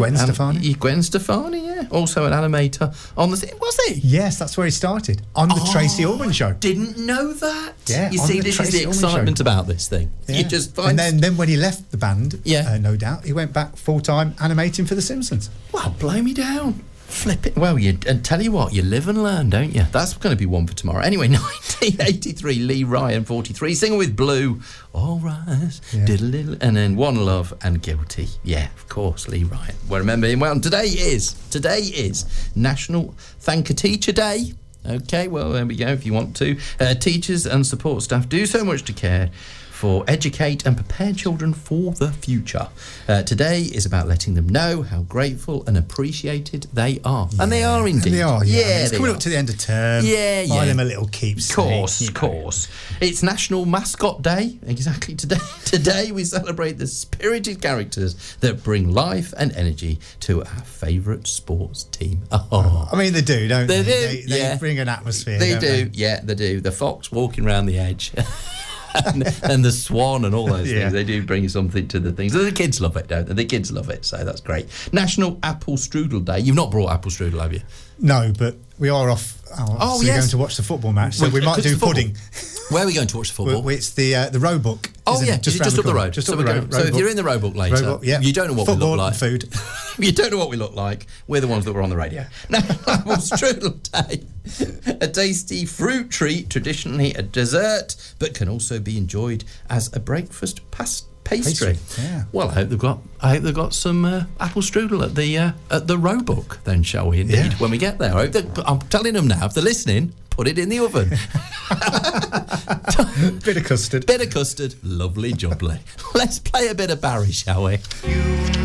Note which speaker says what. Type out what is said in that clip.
Speaker 1: Gwen Stefani.
Speaker 2: Gwen Stefani, yeah. Also an animator on the... Was he?
Speaker 1: Yes, that's where he started. On the Tracy Ullman Show.
Speaker 2: Didn't know that.
Speaker 1: Yeah,
Speaker 2: you see, this is the excitement about this thing.
Speaker 1: Yeah.
Speaker 2: You just find...
Speaker 1: And then when he left the band,
Speaker 2: Yeah.
Speaker 1: no doubt, he went back full-time animating for The Simpsons.
Speaker 2: Well, blow me down. Flip it. Well, and tell you what, you live and learn, don't you? That's going to be one for tomorrow. Anyway, 1983, Lee Ryan, 43, singing with Blue, All Right, Diddle-diddle, and then One Love and Guilty. Yeah, of course, Lee Ryan. Well, remember him well. And today is National Thank a Teacher Day. Okay, well, there we go, if you want to. Teachers and support staff do so much to care for, educate and prepare children for the future. Today is about letting them know how grateful and appreciated they are. Yeah. And they are indeed.
Speaker 1: And they are, yeah.
Speaker 2: It's
Speaker 1: coming up to the end of term.
Speaker 2: Yeah,
Speaker 1: Buy them a little keepsake.
Speaker 2: Of course. It's National Mascot Day. Exactly today. Today we celebrate the spirited characters that bring life and energy to our favourite sports team. Oh.
Speaker 1: I mean, they do, don't they?
Speaker 2: They
Speaker 1: bring an atmosphere.
Speaker 2: They do. The fox walking around the edge. and the swan and all those things. They do bring something to the things. The kids love it, don't they? The kids love it, so that's great. National Apple Strudel Day. You've not brought apple strudel, have you?
Speaker 1: No, but we are off. We're going to watch the football match, so we might do pudding.
Speaker 2: Where are we going to watch the football?
Speaker 1: It's the Roebuck.
Speaker 2: Just up the road.
Speaker 1: Just up the road.
Speaker 2: So if you're in the Roebuck later, you don't know what
Speaker 1: football
Speaker 2: we look like.
Speaker 1: Food.
Speaker 2: You don't know what we look like. We're the ones that were on the radio. National Apple Strudel Day. A tasty fruit treat, traditionally a dessert, but can also be enjoyed as a breakfast pastry.
Speaker 1: Yeah.
Speaker 2: Well, I hope they've got some apple strudel at the Roebuck. Then shall we indeed when we get there? I'm telling them now. If they're listening, put it in the oven.
Speaker 1: Bit of custard.
Speaker 2: Lovely jubbly. Let's play a bit of Barry, shall we?